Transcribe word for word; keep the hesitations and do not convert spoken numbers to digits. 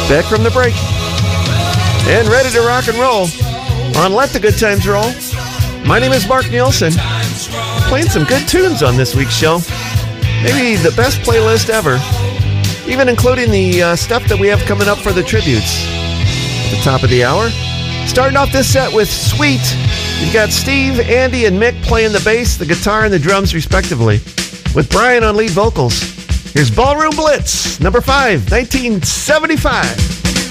Back from the break. And ready to rock and roll on Let the Good Times Roll. My name is Mark Nielsen. Playing some good tunes on this week's show. Maybe the best playlist ever. Even including the uh, stuff that we have coming up for the tributes. At the top of the hour. Starting off this set with Sweet. You've got Steve, Andy, and Mick playing the bass, the guitar, and the drums respectively. With Brian on lead vocals. Here's Ballroom Blitz, number five, nineteen seventy-five.